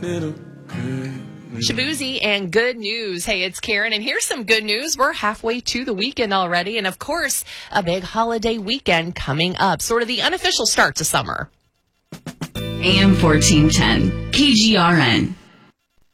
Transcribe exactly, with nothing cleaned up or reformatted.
Shabuzi and good news. Hey, it's Karen, and here's some good news. We're halfway to the weekend already, and of course, a big holiday weekend coming up, sort of the unofficial start to summer. A M fourteen ten, K G R N.